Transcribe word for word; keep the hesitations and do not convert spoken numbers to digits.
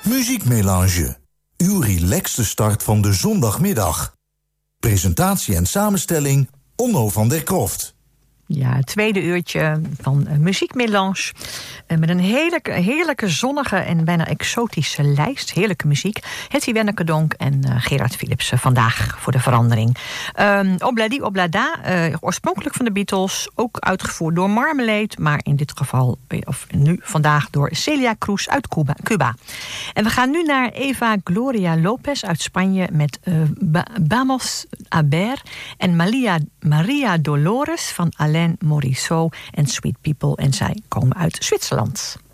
Muziekmelange. Uw relaxte start van de zondagmiddag. Presentatie en samenstelling Onno van der Kroft. Ja, het tweede uurtje van uh, Muziekmelange. Uh, met een heerlijke, heerlijke, zonnige en bijna exotische lijst. Heerlijke muziek. Hetty Wenneke-Donk en uh, Gerard Philipsen vandaag voor de verandering. Um, Obladi Oblada, uh, oorspronkelijk van de Beatles. Ook uitgevoerd door Marmalade. Maar in dit geval, of nu vandaag, door Celia Cruz uit Cuba. Cuba. En we gaan nu naar Eva Gloria Lopez uit Spanje. Met uh, ba- Vamos a ver. En Maria, Maria Dolores van Alain Morisot en Sweet People. En zij komen uit Zwitserland.